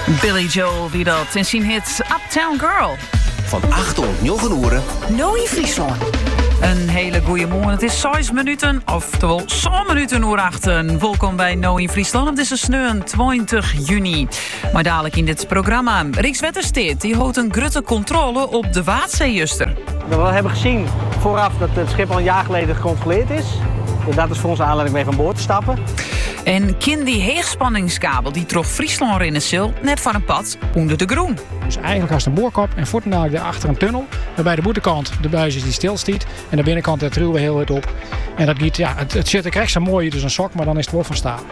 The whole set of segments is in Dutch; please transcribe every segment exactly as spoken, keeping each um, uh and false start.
Billy Joel wie dat in zijn hit Uptown Girl. Van acht tot negen uur. Nooi Friesland. Een hele goede morgen. Het is zes minuten, oftewel zo'n minuten uur achten. Welkom bij No in Friesland op deze sneu twintig juni. Maar dadelijk in dit programma. Rijkswaterstaat die houdt een grote controle op de Waardzeejuster. We hebben gezien vooraf dat het schip al een jaar geleden gecontroleerd is. Dat is voor ons aanleiding mee van boord te stappen. En kin die heegspanningskabel die troch Friesland rinnen zil net van een pad onder de groen. Dus eigenlijk als de boorkop en voortdurend daarachter een tunnel. Waarbij de boetekant de buis is die stilstiet. En de binnenkant daar trillen we heel hard op. En dat giet, ja, het, het zit er krijgt zo mooi, dus een sok, maar dan is het wel van staal.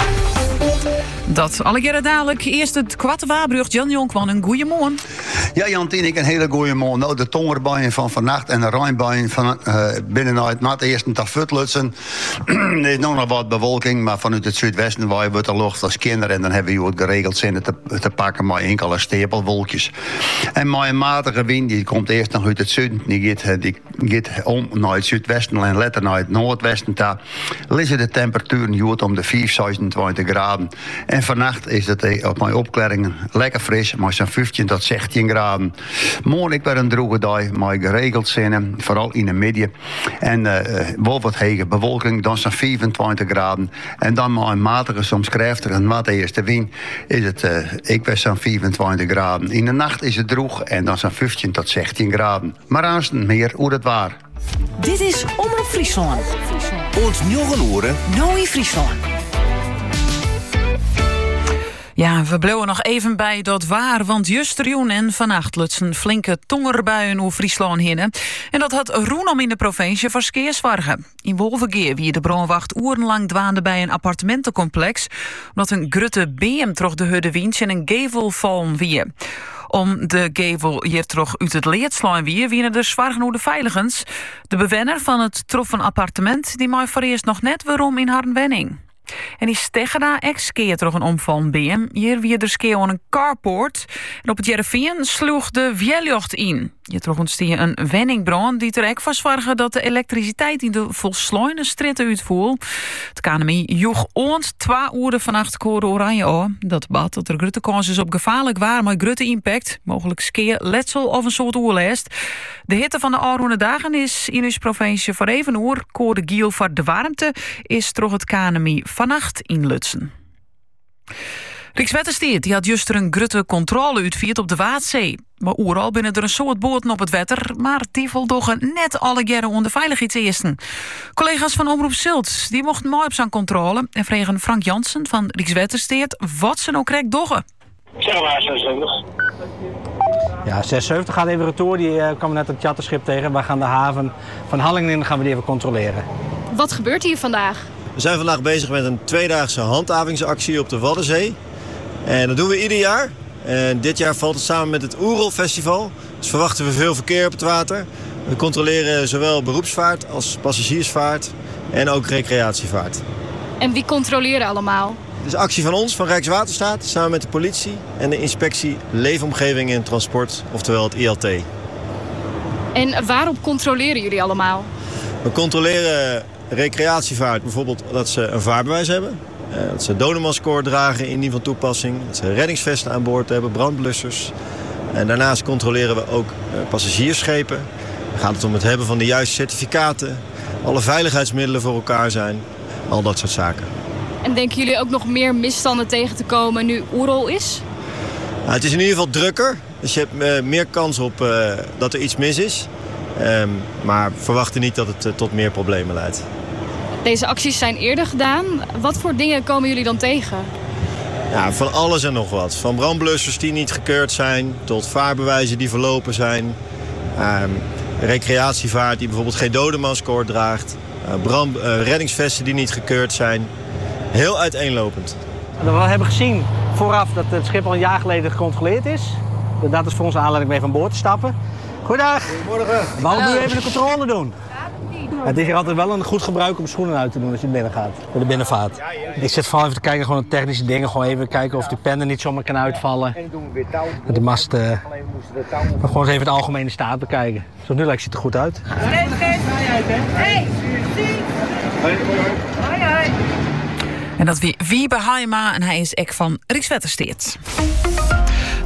Dat alle keren dadelijk. Eerst het kwarte Waarbrug. Jan Jonkman, een goeie morgen. Ja, Jantien, ik een hele goeie morgen. Nou, de tongerbuien van vannacht en de Rijnbuien van uh, binnenuit na het eerste dag Vutlutsen. Er is nog nog wat bewolking, maar vanuit het zuidwesten waaien we de lucht als kinderen. En dan hebben we het geregeld zinnen te, te pakken met enkele stapelwolkjes. En met een matige wind, die komt eerst nog uit het zuiden. Die gaat, die gaat om naar het zuidwesten en letter naar het noordwesten. Daar liggen de temperaturen goed om de vijfentwintig graden. En vannacht is het op mijn opklaringen lekker fris, maar zo'n vijftien tot zestien graden. Morgen ik weer een droge dag, maar geregeld zinnen, vooral in de midden. En uh, wel wat hege bewolking, dan zo'n vijfentwintig graden. En dan maar een matige, soms krachtige en wat eerste wind, is het uh, ik weer zo'n vijfentwintig graden. In de nacht is het droog en dan zo'n vijftien tot zestien graden. Maar aanstaan meer hoe het waar. Dit is Omroep Friesland. Ons negen uur. Nooi Friesland. Ja, we bleven nog even bij dat waar, want justerjoen en vannacht lutsen flinke tongerbuien over Friesland hinnen. En dat had roen om in de provincie van Skeerswargen. In Wolvergeer wie de brandwacht urenlang dwaande bij een appartementencomplex, omdat een grutte beam troch de hudde wiens en een gevel vallen wie. Om de gevel hier toch uit het leed slaan wie, wienen de Zwargenoede veiligens. De bewenner van het troffen appartement, die mij voor eerst nog net waarom in haar wenning. En die Stegera ex-keer toch een omvallend beam. Hier wie er skeer aan een carport. En op het Jereveen sloeg de Wjeljocht in. Je trok ontstond een wenningbrand die er ook van zorgde dat de elektriciteit in de volsluine stritten uitvoer. Het K N M I joeg ons twee uur vannacht code oranje aan. Dat bad dat er grote kans is op gevaarlijk waar, maar grote impact. Mogelijk skeer, letsel of een soort oorlast. De hitte van de aanroende dagen is in uw provincie voor even uur. Code giel voor de warmte is toch het K N M I vannacht in Lutsen. Rijkswaterstaat die had juist er een grote controle uitvierd op de Waardzee. Maar overal binnen er een soort boten op het wetter, maar die voldoggen net alle jaren onder veiligheidseisten. Collega's van Omroep Zilt die mochten mooi op zijn controle en vregen Frank Jansen van Rijkswaterstaat wat ze nou correct doggen. Zeg maar zesenzeventig. Ja, zesenzeventig gaat even retour. Die uh, kwam net het chatterschip tegen. Wij gaan de haven van Hallingen in gaan we die even controleren. Wat gebeurt hier vandaag? We zijn vandaag bezig met een tweedaagse handhavingsactie op de Waddenzee. En dat doen we ieder jaar. En dit jaar valt het samen met het Oerol Festival. Dus verwachten we veel verkeer op het water. We controleren zowel beroepsvaart als passagiersvaart en ook recreatievaart. En wie controleren allemaal? Het is actie van ons, van Rijkswaterstaat, samen met de politie en de inspectie Leefomgeving en Transport, oftewel het I L T. En waarop controleren jullie allemaal? We controleren recreatievaart, bijvoorbeeld dat ze een vaarbewijs hebben. Dat ze Doneman-score dragen in die van toepassing. Dat ze reddingsvesten aan boord hebben, brandblussers. En daarnaast controleren we ook passagiersschepen. Dan gaat het om het hebben van de juiste certificaten. Alle veiligheidsmiddelen voor elkaar zijn. Al dat soort zaken. En denken jullie ook nog meer misstanden tegen te komen nu Oerol is? Nou, het is in ieder geval drukker. Dus je hebt uh, meer kans op uh, dat er iets mis is. Um, maar verwachten niet dat het uh, tot meer problemen leidt. Deze acties zijn eerder gedaan. Wat voor dingen komen jullie dan tegen? Ja, van alles en nog wat. Van brandblussers die niet gekeurd zijn, tot vaarbewijzen die verlopen zijn. Um, recreatievaart die bijvoorbeeld geen Dodeman-score draagt. Uh, brand, uh, reddingsvesten die niet gekeurd zijn. Heel uiteenlopend. We hebben gezien vooraf dat het schip al een jaar geleden gecontroleerd is. Dat is voor ons aanleiding mee van boord te stappen. Goedendag. Goedemorgen. Waarom doe je even de controle doen? Het is hier altijd wel een goed gebruik om schoenen uit te doen als je binnen gaat. Voor de binnenvaart. Ik zit vooral even te kijken gewoon op technische dingen. Gewoon even kijken of die pennen niet zomaar kan uitvallen. Dat de mast... Uh, maar gewoon eens even de algemene staat bekijken. Zo nu lijkt het er goed uit. Hey, hoi, hoi. En dat wie Wiebe Haima en hij is ek van Rijkswaterstaat.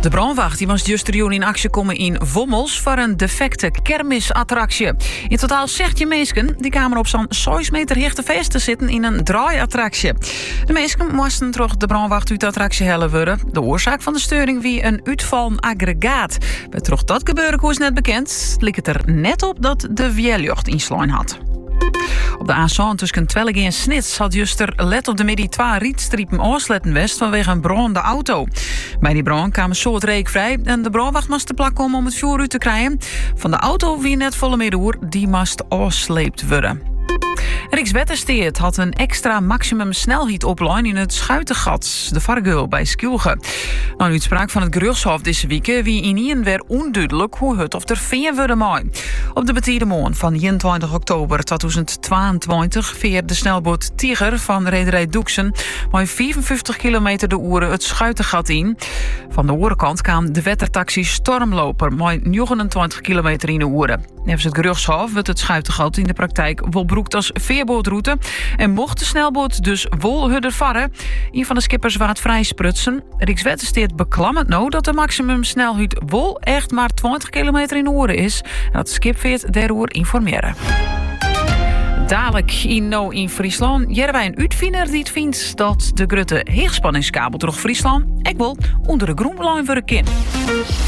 De brandwacht die was justerjoen in actie komen in Vommels voor een defecte kermisattractie. In totaal zestien mensen die kwamen op zo'n zes meter hoogte vast te zitten in een draaiattractie. De mensen moesten terug de brandwacht uit de attractie hellen worden. De oorzaak van de storing wie een uitvallen aggregaat. Bij terug dat gebeuren was net bekend. Het leek het er net op dat de weerlucht inslaan had. Op de A zeven tussen Twellige en Snits had juster let op de midden twee rietstriepen aansletten west vanwege een brandende auto. Bij die brand kwamen soort reek vrij en de brandwacht moest te plak komen om het vuur uit te krijgen. Van de auto wie net volle middenhoer, die moest afsleept worden. Rijkswaterstaat had een extra maximum snelheid opline in het Schuitengat, de Vargeul bij Skilge. Na een uitspraak van het gerechtshof deze week wie in ien weer onduidelijk hoe het of er veen worden mooi. Op de betierde morgen van eenentwintig oktober tweeduizend tweeëntwintig veer de snelboot Tiger van rederij Doeksen maar vierenvijftig kilometer de uur het Schuitengat in. Van de orenkant kwam de wettertaxi Stormloper maar negenentwintig kilometer in de uur. Nevens het gerechtshof wordt het Schuitengat in de praktijk volbroekt als veerbootroute en mocht de snelboot dus wol hudder varren. Een van de skippers waard vrij sprutsen. Rijkswaterstaat beklammert nou dat de maximumsnelheid wol echt maar twintig kilometer in de uur is en dat de skip veert daarover informeren. Dadelijk in Nou in Friesland jaren wij een uitvinder die het vindt dat de grote heegspanningskabel door Friesland ik wil onder de groenbelijn worden kan.